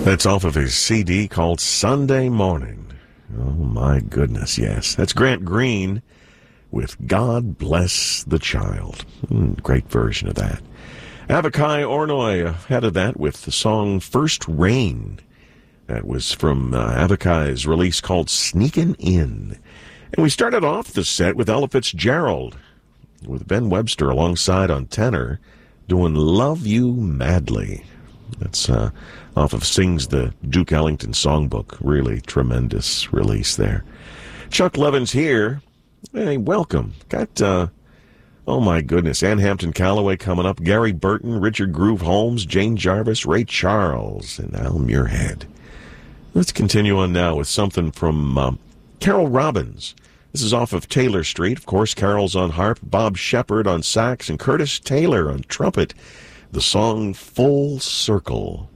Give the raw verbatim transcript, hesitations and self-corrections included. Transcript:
That's off of his C D called Sunday Morning. Oh, my goodness, yes. That's Grant Green with God Bless the Child. Mm, great version of that. Avakai Ornoy ahead of that with the song First Rain. That was from uh, Avakai's release called Sneakin' In. And we started off the set with Ella Fitzgerald, with Ben Webster alongside on tenor, doing Love You Madly. That's uh, off of Sings the Duke Ellington Songbook. Really tremendous release there. Chuck Levin's here. Hey, welcome. Got, uh, oh my goodness, Ann Hampton Calloway coming up, Gary Burton, Richard Groove Holmes, Jane Jarvis, Ray Charles, and Al Muirhead. Let's continue on now with something from um, Carol Robbins. This is off of Taylor Street. Of course, Carol's on harp, Bob Shepard on sax, and Curtis Taylor on trumpet. The song Full Circle.